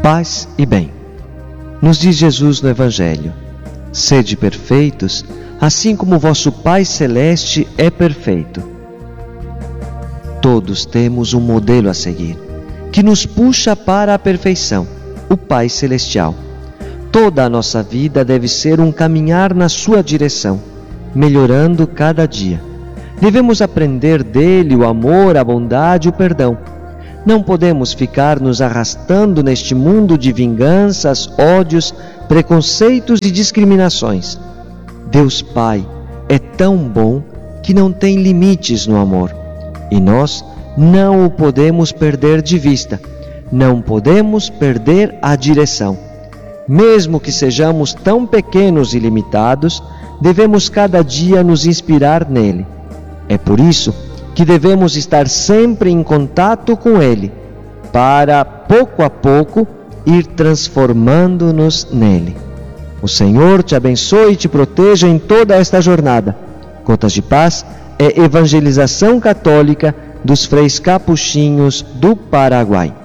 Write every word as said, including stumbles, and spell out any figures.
paz e bem. Nos diz Jesus no Evangelho: sede perfeitos, assim como vosso Pai Celeste é perfeito. Todos temos um modelo a seguir, que nos puxa para a perfeição, o Pai Celestial. Toda a nossa vida deve ser um caminhar na sua direção, melhorando cada dia. Devemos aprender dele o amor, a bondade e o perdão. Não podemos ficar nos arrastando neste mundo de vinganças, ódios, preconceitos e discriminações. Deus Pai é tão bom que não tem limites no amor, e nós não o podemos perder de vista, não podemos perder a direção. Mesmo que sejamos tão pequenos e limitados, devemos cada dia nos inspirar nele. É por isso que devemos estar sempre em contato com ele, para, pouco a pouco, ir transformando-nos nele. O Senhor te abençoe e te proteja em toda esta jornada. Gotas de Paz é evangelização católica dos freis capuchinhos do Paraguai.